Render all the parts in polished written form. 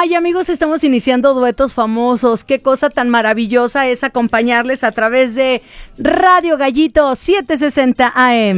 Ay, amigos, estamos iniciando duetos famosos. Qué cosa tan maravillosa es acompañarles a través de Radio Gallito 760 AM.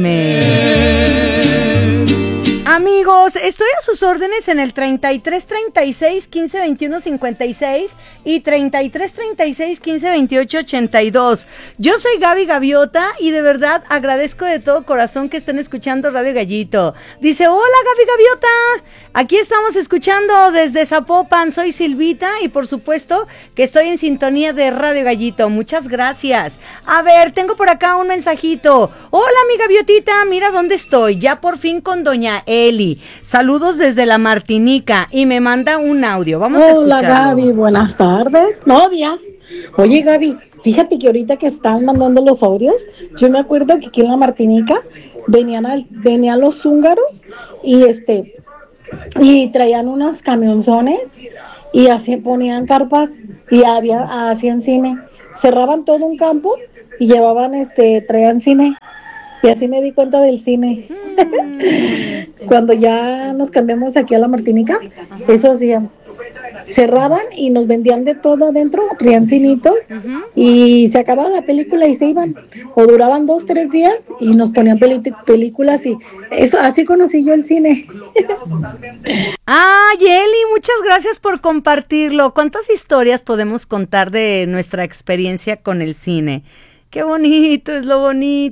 Amigos, estoy a sus órdenes en el 33 36 15 21 56 y 33 36 15 28 82. Yo soy Gaby Gaviota y de verdad agradezco de todo corazón que estén escuchando Radio Gallito. Dice, hola Gaby Gaviota, aquí estamos escuchando desde Zapopan, soy Silvita y por supuesto que estoy en sintonía de Radio Gallito. Muchas gracias. A ver, tengo por acá un mensajito. Hola mi Gaviotita, mira dónde estoy, ya por fin con doña Eli. Saludos desde la Martinica y me manda un audio. Vamos a escucharlo. Hola Gaby, buenas tardes. No, días. Oye Gaby, fíjate que ahorita que están mandando los audios, yo me acuerdo que aquí en la Martinica venían los húngaros y traían unos camionzones y así ponían carpas y hacían cine. Cerraban todo un campo y traían cine. Y así me di cuenta del cine. Cuando ya nos cambiamos aquí a la Martinica, eso hacían. Cerraban y nos vendían de todo adentro, traían cinitos y se acababa la película y se iban. O duraban 2-3 días y nos ponían películas y eso, así conocí yo el cine. Ay, Eli, muchas gracias por compartirlo. ¿Cuántas historias podemos contar de nuestra experiencia con el cine? Qué bonito, es lo bonito.